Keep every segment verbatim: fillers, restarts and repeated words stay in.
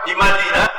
di Madinah,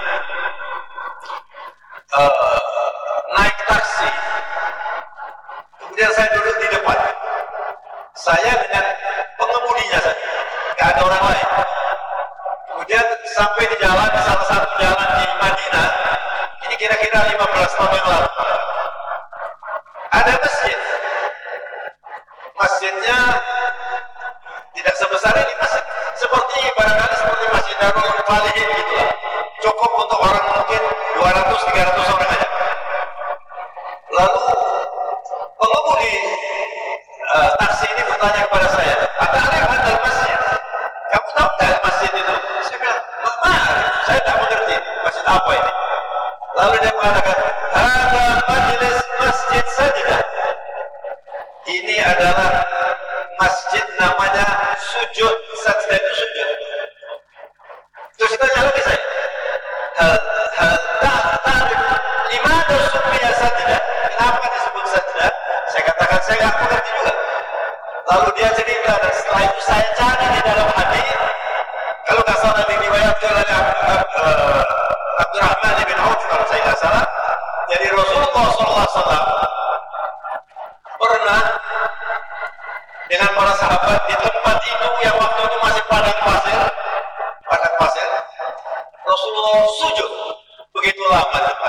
uh, naik taksi. Kemudian saya duduk di depan. Saya dengan pengemudinya saja, nggak ada orang lain. Kemudian sampai di jalan, di salah satu jalan di Madinah, ini kira-kira lima belas tahun yang lalu, ada masjid. Masjidnya tidak sebesar ini, masjid seperti barangkali seperti Masjid Darul Falihin gitu lah. Cukup untuk orang mungkin dua ratus tiga ratus orang aja. Lalu pengemudi uh, taksi ini bertanya kepada saya, "Ada yang handal masjid? Kamu tahu tidak masjid itu?" Saya bilang, "Maaf, saya tidak mengerti masjid apa ini." Lalu dia mengatakan, "Ada majelis masjid saja. Ini adalah masjid namanya sujud, sajdah itu sujud." Terus kita tanya lagi saya, hal hal tak tarif lima ratus rupiah sajdah. Kenapa disebut sajdah? Saya katakan saya nggak mengerti juga. Lalu dia cerita, dan setelah itu saya cari di dalam hadis, kalau nggak salah diriwayatkan oleh uh, Abdurrahman bin Auf kalau saya nggak salah, jadi Rasulullah shallallahu alaihi wasallam pernah dengan para sahabat di tempat itu yang waktu itu masih padang pasir, padang pasir. Rasulullah sujud begitu lama.